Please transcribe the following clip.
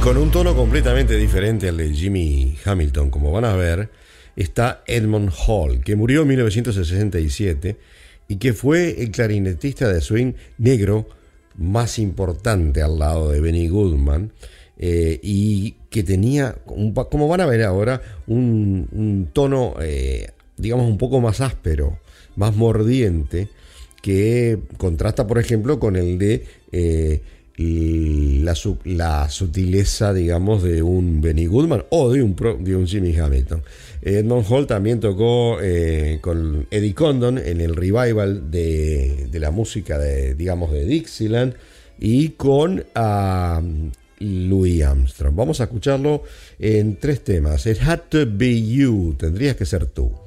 con un tono completamente diferente al de Jimmy Hamilton, como van a ver, está Edmond Hall, que murió en 1967 y que fue el clarinetista de swing negro más importante al lado de Benny Goodman, y que tenía, como van a ver ahora, un tono, digamos, un poco más áspero, más mordiente, que contrasta, por ejemplo, con el de la sutileza, digamos, de un Benny Goodman o de un Jimmy Hamilton. Edmond Hall también tocó con Eddie Condon en el revival de la música digamos, de Dixieland, y con Louis Armstrong. Vamos a escucharlo en 3 temas. It Had to Be You, tendrías que ser tú.